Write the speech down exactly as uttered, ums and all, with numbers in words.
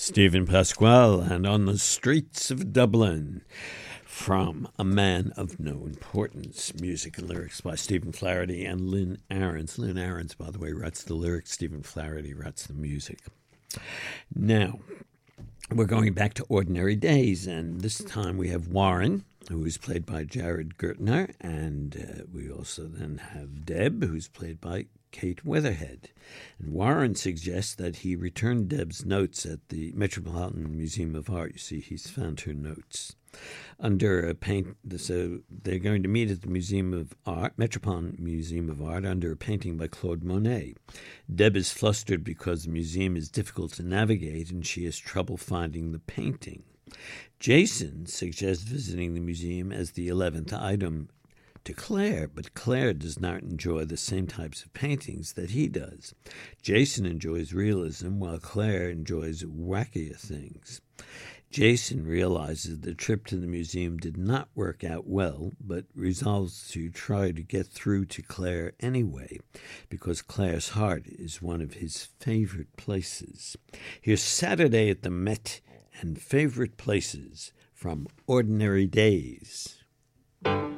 Stephen Pasquale and On the Streets of Dublin from A Man of No Importance. Music and lyrics by Stephen Flaherty and Lynn Ahrens. Lynn Ahrens, by the way, writes the lyrics. Stephen Flaherty writes the music. Now, we're going back to Ordinary Days, and this time we have Warren, who is played by Jared Gertner, and uh, we also then have Deb, who's played by Kate Weatherhead. And Warren suggests that he returned Deb's notes at the Metropolitan Museum of Art. You see, he's found her notes. Under a paint, so they're going to meet at the Museum of Art, Metropolitan Museum of Art, under a painting by Claude Monet. Deb is flustered because the museum is difficult to navigate and she has trouble finding the painting. Jason suggests visiting the museum as the eleventh item to Claire, but Claire does not enjoy the same types of paintings that he does. Jason enjoys realism, while Claire enjoys wackier things. Jason realizes the trip to the museum did not work out well, but resolves to try to get through to Claire anyway, because Claire's heart is one of his favorite places. Here's Saturday at the Met and Favorite Places from Ordinary Days.